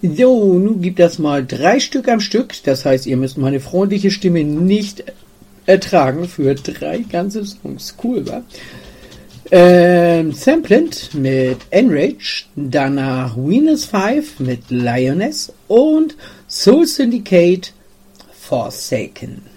So, nun gibt das mal 3 Stück am Stück. Das heißt, ihr müsst meine freundliche Stimme nicht ertragen für 3 ganze Songs. Cool, wa? Sampled mit Enrage, danach Venus 5 mit Lioness und Soul Syndicate Forsaken.